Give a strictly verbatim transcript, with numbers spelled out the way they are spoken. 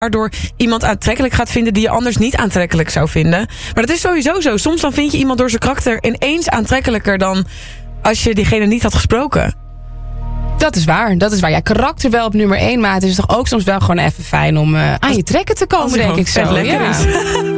waardoor iemand aantrekkelijk gaat vinden die je anders niet aantrekkelijk zou vinden. Maar dat is sowieso zo. Soms dan vind je iemand door zijn karakter ineens aantrekkelijker dan als je diegene niet had gesproken. Dat is waar, dat is waar. Ja, karakter wel op nummer één, maar het is toch ook soms wel gewoon even fijn om uh, aan je trekken te komen, denk ik zo. Lekker ja. is.